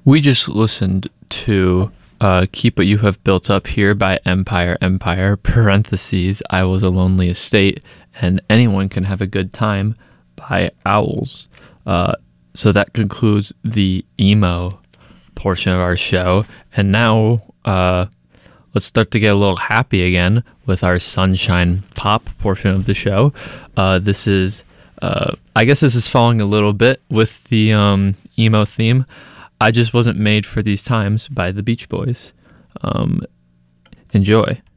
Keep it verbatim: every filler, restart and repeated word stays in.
We just listened to uh, Keep What You Have Built Up Here by Empire Empire, parentheses, I Was a Lonely Estate, and Anyone Can Have a Good Time by Owls. Uh, so that concludes the emo portion of our show. And now uh, let's start to get a little happy again with our sunshine pop portion of the show. Uh, this is, uh, I guess this is following a little bit with the um, emo theme. I Just Wasn't Made for These Times by the Beach Boys. Um, enjoy.